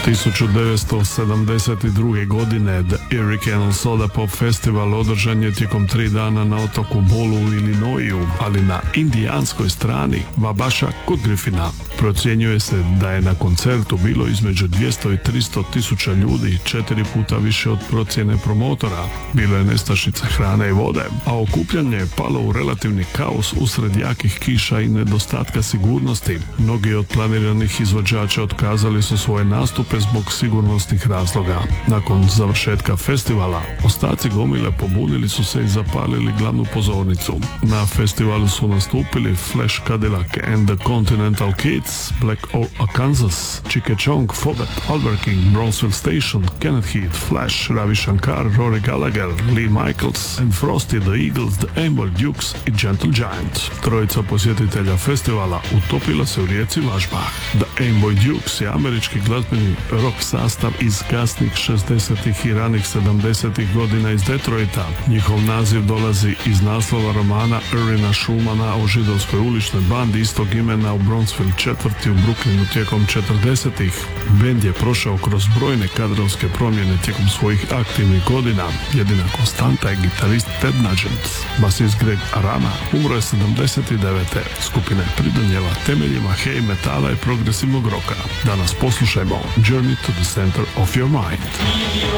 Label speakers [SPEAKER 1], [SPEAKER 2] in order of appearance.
[SPEAKER 1] 1972. godine The Hurricane Soda Pop Festival održan je tijekom 3 dana na otoku Bolu u Illinoisu, ali na indijanskoj strani Wabaša kod Griffina. Procjenjuje se da je na koncertu bilo između 200 i 300 tisuća ljudi, 4 puta više od procjene promotora. Bilo je nestašice hrane i vode, a okupljanje je palo u relativni kaos usred jakih kiša i nedostatka sigurnosti. Mnogi od planiranih izvođača otkazali su svoje nastupe zbog sigurnosnih razloga. Nakon završetka festivala, ostaci gomile pobunili su se i zapalili glavnu pozornicu. Na festivalu su nastupili Flash Cadillac and the Continental Kids, Black Oak Arkansas, Chicka Chong, Fogat, Albert King, Bronzeville Station, Kenneth Heath, Flash, Ravi Shankar, Rory Gallagher, Lee Michaels and Frosty the Eagles, The Amber Dukes i Gentle Giant. Trojica posjetitelja festivala utopila se u rijeci Važbah. The Amber Dukes je američki glazbeni rock sastav iz kasnih 60-ih i ranih 70-ih godina iz Detroita. Njihov naziv dolazi iz naslova romana Irvina Schulmana o židovskoj uličnoj bandi istog imena u Bronzeville četvrti u Brooklynu tijekom 40-ih. Bend je prošao kroz brojne kadrovske promjene tijekom svojih aktivnih godina. Jedina konstanta je gitarist Ted Nugent. Basist Greg Arana umro je 79. Skupina je pridonijela temeljima heavy metala i progresivnog roka. Danas poslušajmo Journey to the Center of Your Mind.